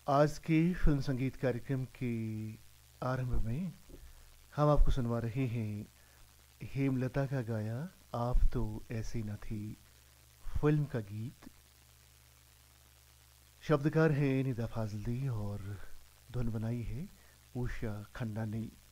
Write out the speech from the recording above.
आज के फिल्म संगीत कार्यक्रम के आरंभ में हम आपको सुनवा रहे हैं हेमलता का गाया आप तो ऐसी न थी फिल्म का गीत। शब्दकार हैं निदा फाजली और धुन बनाई है उषा खन्ना ने।